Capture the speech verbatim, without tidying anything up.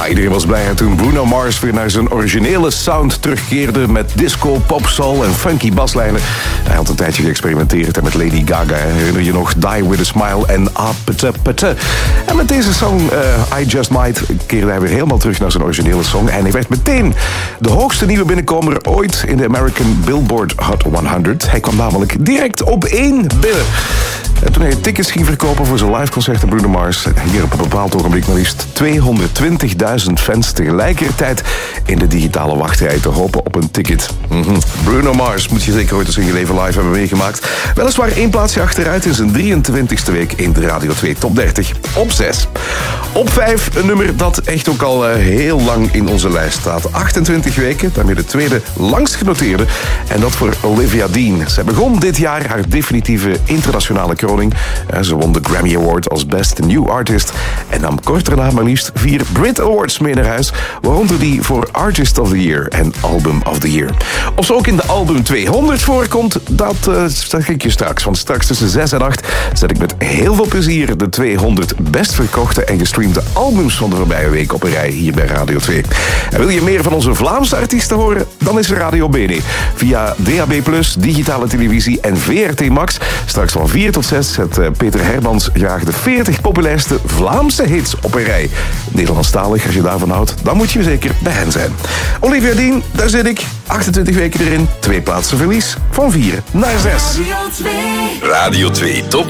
Ja, iedereen was blij toen Bruno Mars weer naar zijn originele sound terugkeerde met disco, pop, soul en funky baslijnen. Hij had een tijdje geëxperimenteerd met Lady Gaga. Herinner je nog Die With A Smile en Ah Pete Pete. En met deze song uh, I Just Might keerde hij weer helemaal terug naar zijn originele song. En hij werd meteen de hoogste nieuwe binnenkomer ooit in de American Billboard Hot honderd. Hij kwam namelijk direct op één binnen. En toen hij tickets ging verkopen voor zijn liveconcerten Bruno Mars, hier op een bepaald ogenblik maar liefst tweehonderdtwintigduizend fans tegelijkertijd in de digitale wachtrij te hopen op een ticket. Mm-hmm. Bruno Mars moet je zeker ooit eens in je leven live hebben meegemaakt. Weliswaar één plaatsje achteruit in zijn drieëntwintigste week in de Radio twee Top dertig. Op zes. Op vijf, een nummer dat echt ook al uh, heel lang in onze lijst staat. achtentwintig weken, daarmee de tweede langst genoteerde. En dat voor Olivia Dean. Zij begon dit jaar haar definitieve internationale kroning. Ze won de Grammy Award als Best New Artist en nam kort daarna maar liefst vier Brit Awards mee naar huis, waaronder die voor Artist of the Year en Album of the Year. Of ze ook in de album tweehonderd voorkomt, dat uh, zeg ik je straks. Want straks tussen zes en acht zet ik met heel veel plezier de tweehonderd best verkochte en gestreamde albums van de voorbije week op een rij hier bij Radio twee. En wil je meer van onze Vlaamse artiesten horen? Dan is er Radio B D. Via D A B plus, digitale televisie en V R T Max. Straks van vier tot zes zet Peter Hermans graag de veertig populairste Vlaamse hits op een rij. Nederlandstalig, als je daarvan houdt, dan moet je zeker bij hen zijn. Olivia Dean, daar zit ik. achtentwintig weken erin, twee plaatsen verlies. Van vier naar zes. Radio twee Top